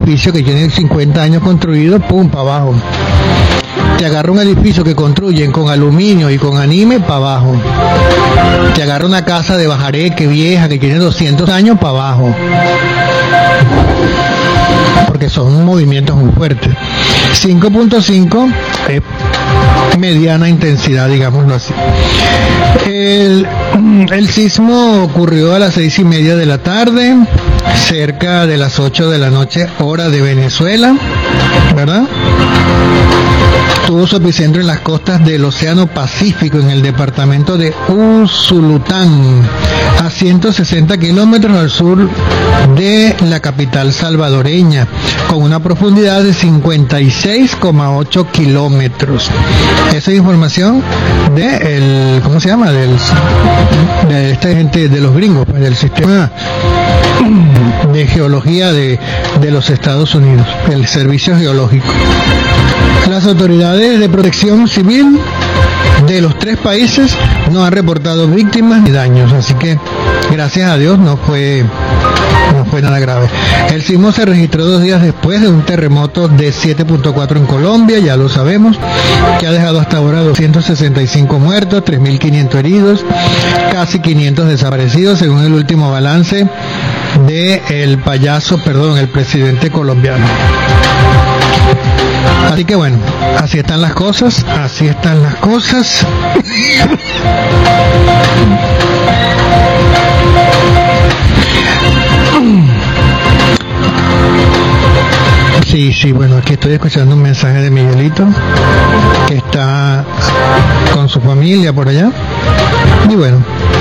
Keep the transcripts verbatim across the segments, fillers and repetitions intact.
edificio que tiene cincuenta años construido, pum, para abajo. Te agarra un edificio que construyen con aluminio y con anime, para abajo. Te agarra una casa de bajareque vieja que tiene doscientos años, para abajo. Porque son movimientos muy fuertes. cinco punto cinco es mediana intensidad, digámoslo así. El, el sismo ocurrió a las seis y media de la tarde, cerca de las ocho de la noche, hora de Venezuela, ¿verdad? Tuvo su epicentro en las costas del Océano Pacífico, en el departamento de Usulután, a ciento sesenta kilómetros al sur de la capital salvadoreña, con una profundidad de cincuenta y seis coma ocho kilómetros. Esa es información de el, ¿cómo se llama? Del, de esta gente de los gringos, pues, del sistema de geología de, de los Estados Unidos, el servicio geológico. Las autoridades de protección civil de los tres países no han reportado víctimas ni daños, así que gracias a Dios no fue no fue nada grave. El sismo se registró dos días después de un terremoto de siete punto cuatro en Colombia, ya lo sabemos, que ha dejado hasta ahora doscientos sesenta y cinco muertos, tres mil quinientos heridos, casi quinientos desaparecidos, según el último balance de el payaso, perdón, el presidente colombiano. Así que bueno, así están las cosas, así están las cosas. Sí, sí, bueno, aquí estoy escuchando un mensaje de Miguelito, que está con su familia por allá. Y bueno,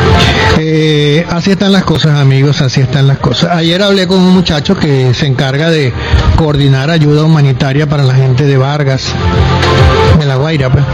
eh, así están las cosas, amigos, así están las cosas. Ayer hablé con un muchacho que se encarga de coordinar ayuda humanitaria para la gente de Vargas, de La Guaira, pues.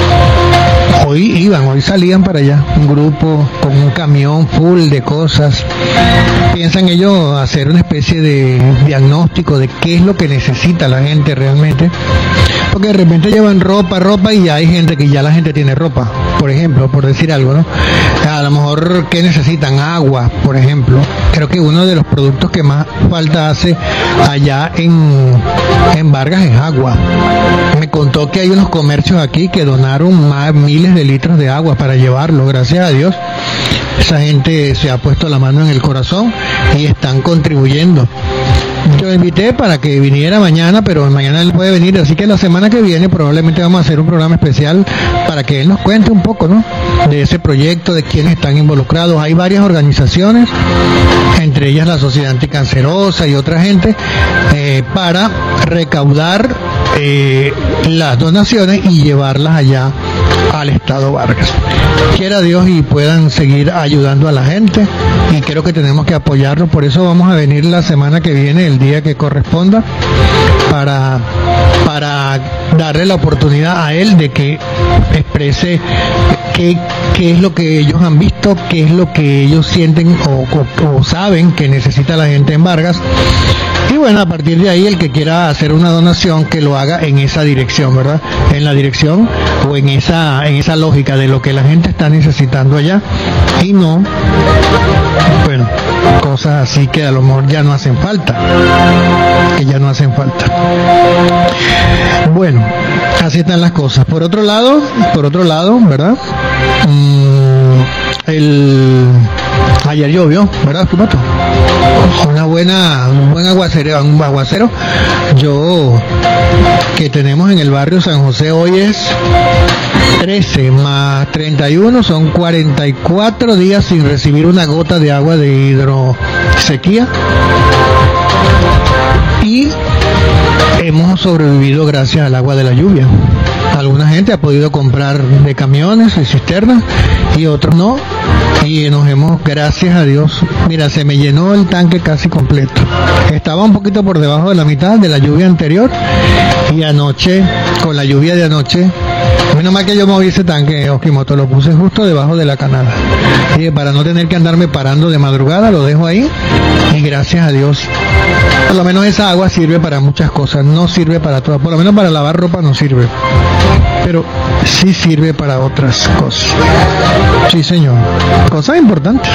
Hoy iban, hoy salían para allá, un grupo con un camión full de cosas. Piensan ellos hacer una especie de diagnóstico de qué es lo que necesita la gente realmente, porque de repente llevan ropa, ropa y ya hay gente que ya la gente tiene ropa, por ejemplo, por decir algo, ¿no? A lo mejor, ¿qué necesitan? Agua, por ejemplo. Creo que uno de los productos que más falta hace allá en, en Vargas es agua. Me contó que hay unos comercios aquí que donaron más miles de litros de agua para llevarlo, gracias a Dios. Esa gente se ha puesto la mano en el corazón y están contribuyendo. Yo lo invité para que viniera mañana, pero mañana él puede venir, así que la semana que viene probablemente vamos a hacer un programa especial para que él nos cuente un poco, ¿no?, de ese proyecto, de quiénes están involucrados. Hay varias organizaciones, entre ellas la Sociedad Anticancerosa y otra gente, eh, para recaudar eh, las donaciones y llevarlas allá al Estado Vargas. Quiera Dios y puedan seguir ayudando a la gente, y creo que tenemos que apoyarlo. Por eso vamos a venir la semana que viene, el día que corresponda, para para darle la oportunidad a él de que exprese qué, qué es lo que ellos han visto, qué es lo que ellos sienten o, o, o saben que necesita la gente en Vargas. Y bueno, a partir de ahí, el que quiera hacer una donación, que lo haga en esa dirección, ¿verdad? En la dirección o en esa en esa lógica de lo que la gente está necesitando allá, y no, bueno, cosas así que a lo mejor ya no hacen falta, que ya no hacen falta. Bueno, así están las cosas. Por otro lado, por otro lado, ¿verdad? Mm, el ayer llovió, ¿verdad, Tumato? Una buena, un buen aguacero, un aguacero. Yo, que tenemos en el barrio San José, hoy es trece más treinta y uno, son cuarenta y cuatro días sin recibir una gota de agua de hidrosequía. Y hemos sobrevivido gracias al agua de la lluvia. Alguna gente ha podido comprar de camiones y cisternas y otros no, y nos hemos, gracias a Dios, mira, se me llenó el tanque casi completo. Estaba un poquito por debajo de la mitad de la lluvia anterior, y anoche, con la lluvia de anoche, menos mal que yo moví ese tanque, Okimoto, lo puse justo debajo de la canal, y para no tener que andarme parando de madrugada, lo dejo ahí, y gracias a Dios, por lo menos esa agua sirve para muchas cosas, no sirve para todas, por lo menos para lavar ropa no sirve. pero sí sirve para otras cosas. Sí, señor, cosas importantes.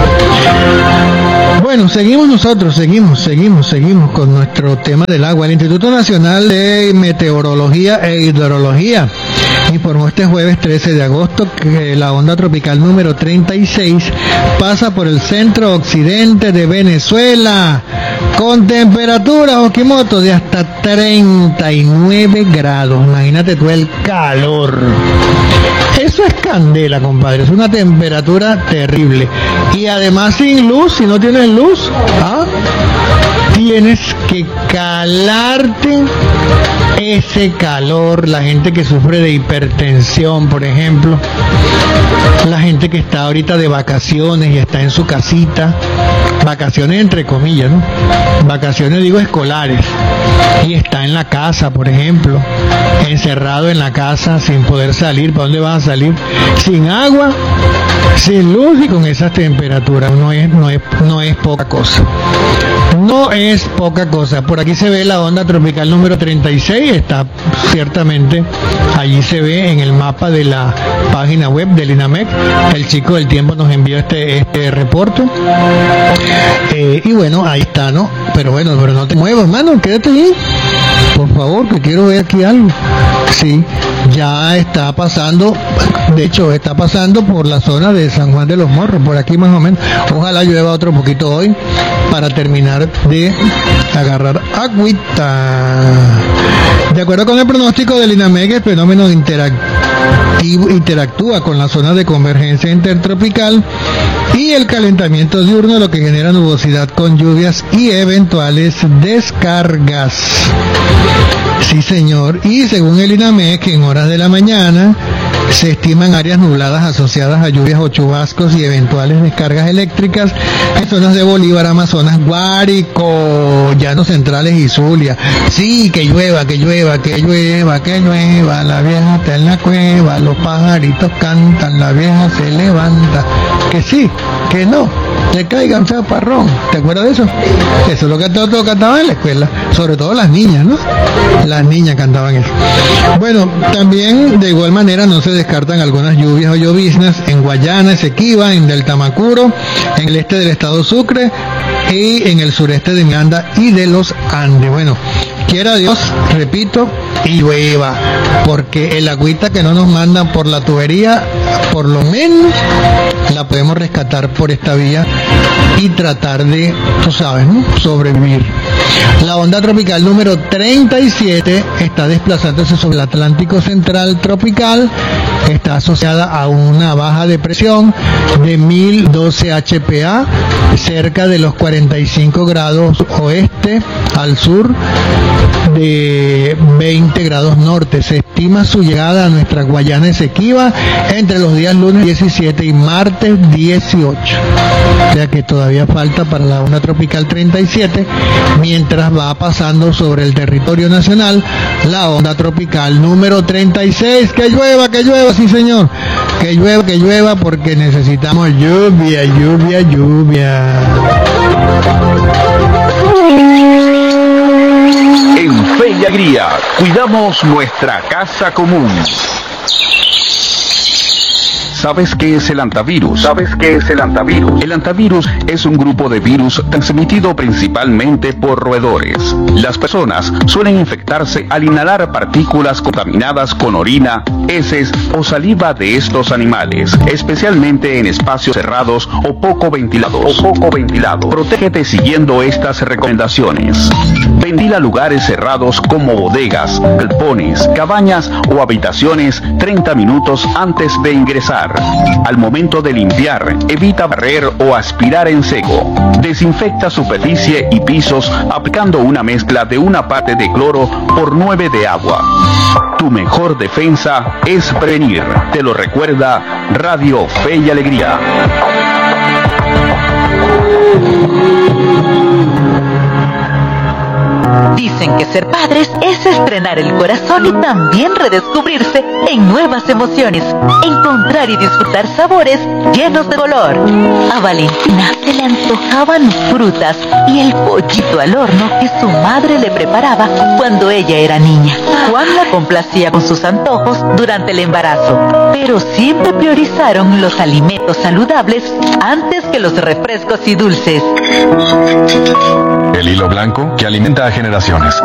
Bueno, seguimos nosotros, seguimos, seguimos, seguimos con nuestro tema del agua. El Instituto Nacional de Meteorología e Hidrología informó este jueves trece de agosto que la onda tropical número treinta y seis pasa por el centro occidente de Venezuela con temperatura, Okimoto, de hasta treinta y nueve grados. Imagínate tú el calor. Eso es candela, compadre. Es una temperatura terrible. Y además sin luz, si no tienes luz, ¿ah? tienes que calarte ese calor. La gente que sufre de hipertensión, por ejemplo, la gente que está ahorita de vacaciones y está en su casita, vacaciones entre comillas, ¿no? Vacaciones digo escolares, y está en la casa, por ejemplo, encerrado en la casa sin poder salir. ¿Para dónde vas a salir? Sin agua, sin luz y con esas temperaturas. No es, no es, no es poca cosa. No es poca cosa. Por aquí se ve la onda tropical número treinta y seis, está ciertamente, allí se ve en el mapa de la página web del INAMEC. El chico del tiempo nos envió este, este reporte. Eh, y bueno, ahí está, ¿no? Pero bueno, pero no te muevas, hermano, quédate ahí, por favor, que quiero ver aquí algo. Sí, ya está pasando, de hecho está pasando por la zona de San Juan de los Morros, por aquí más o menos. Ojalá llueva otro poquito hoy para terminar de agarrar agüita. De acuerdo con el pronóstico del INAMEC, el fenómeno interactivo interactúa con la zona de convergencia intertropical y el calentamiento diurno, lo que genera nubosidad con lluvias y eventuales descargas. Sí, señor. Y según el INAMEC, en horas de la mañana se estiman áreas nubladas asociadas a lluvias o chubascos y eventuales descargas eléctricas en zonas de Bolívar, Amazonas, Guárico, Llanos Centrales y Zulia. Sí, que llueva, que llueva, que llueva, que llueva, la vieja está en la cueva, los pajaritos cantan, la vieja se levanta. Que sí, que no, que caiga un chaparrón. ¿Te acuerdas de eso? Eso es lo que todos cantaban en la escuela, sobre todo las niñas, ¿no? Las niñas cantaban eso. Bueno, también de igual manera no se descartan algunas lluvias o lloviznas en Guayana, Esequiba, en Delta Macuro, en el este del estado Sucre y en el sureste de Miranda y de los Andes. Bueno, quiera Dios, repito, y llueva, porque el agüita que no nos mandan por la tubería, por lo menos la podemos rescatar por esta vía y tratar de, tú sabes, ¿no?, sobrevivir. La onda tropical número treinta y siete está desplazándose sobre el Atlántico Central tropical, está asociada a una baja de presión de mil doce H P A cerca de los cuarenta y cinco grados oeste al sur de veinte grados norte. Se estima su llegada a nuestra Guayana Esequiba entre los días lunes diecisiete y martes dieciocho. O sea que todavía falta para la onda tropical treinta y siete, mientras va pasando sobre el territorio nacional la onda tropical número treinta y seis. Que llueva, que llueva, sí señor, que llueva, que llueva, porque necesitamos lluvia, lluvia, lluvia. En Fe y Alegría, cuidamos nuestra casa común. ¿Sabes qué es el antivirus? ¿Sabes qué es el antivirus? El antivirus es un grupo de virus transmitido principalmente por roedores. Las personas suelen infectarse al inhalar partículas contaminadas con orina, heces o saliva de estos animales, especialmente en espacios cerrados o poco ventilados. O poco ventilados. Protégete siguiendo estas recomendaciones. Ventila lugares cerrados como bodegas, galpones, cabañas o habitaciones treinta minutos antes de ingresar. Al momento de limpiar, evita barrer o aspirar en seco. Desinfecta superficie y pisos aplicando una mezcla de una parte de cloro por nueve de agua. Tu mejor defensa es prevenir. Te lo recuerda Radio Fe y Alegría. Dice Dicen que ser padres es estrenar el corazón y también redescubrirse en nuevas emociones, encontrar y disfrutar sabores llenos de color. A Valentina se le antojaban frutas y el pollito al horno que su madre le preparaba cuando ella era niña. Juan la complacía con sus antojos durante el embarazo, pero siempre priorizaron los alimentos saludables antes que los refrescos y dulces. El hilo blanco que alimenta a generaciones.